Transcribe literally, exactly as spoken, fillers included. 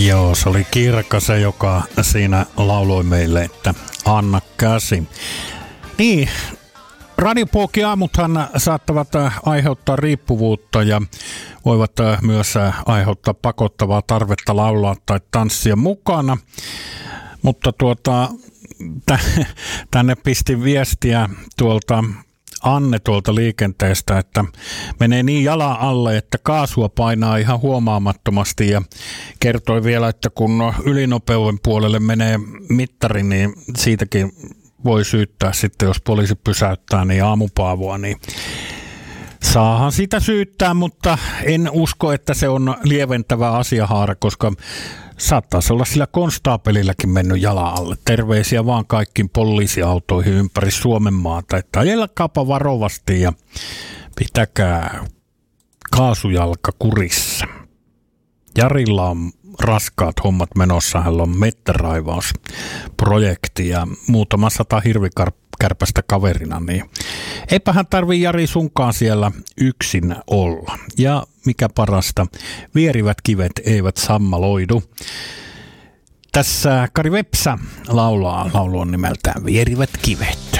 Joo, se oli Kirkka se, joka siinä lauloi meille, että anna käsi. Niin, radiopuoki-aamuthan saattavat aiheuttaa riippuvuutta ja voivat myös aiheuttaa pakottavaa tarvetta laulaa tai tanssia mukana. Mutta tuota, tänne pisti viestiä tuolta Anne tuolta liikenteestä, että menee niin jalan alle, että kaasua painaa ihan huomaamattomasti ja kertoi vielä, että kun ylinopeuden puolelle menee mittari, niin siitäkin voi syyttää sitten, jos poliisi pysäyttää niin aamupaavua, niin saahan sitä syyttää, mutta en usko, että se on lieventävä asiahaara, koska saattaisi olla sillä konstaapelilläkin mennyt jalan alle. Terveisiä vaan kaikkiin poliisiautoihin ympäri Suomen maata, että ajelkaapa varovasti ja pitäkää kaasujalka kurissa. Jarilla on raskaat hommat menossa, hänellä on mettäraivausprojekti ja muutama sata hirvikärpästä kaverina, niin eipähän tarvii Jari sunkaan siellä yksin olla. Ja mikä parasta, vierivät kivet eivät sammaloidu. Tässä Kari Vepsä laulaa, laulu on nimeltään Vierivät kivet.